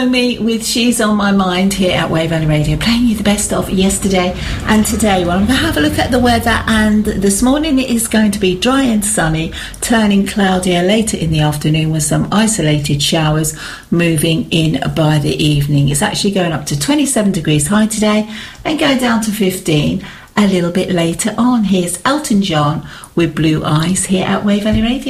Naomi with She's on My Mind here at Wave Valley Radio, playing you the best of yesterday and today. Well, I'm going to have a look at the weather, and this morning it is going to be dry and sunny, turning cloudier later in the afternoon with some isolated showers moving in by the evening. It's actually going up to 27 degrees high today and going down to 15 a little bit later on. Here's Elton John with Blue Eyes here at Wave Valley Radio.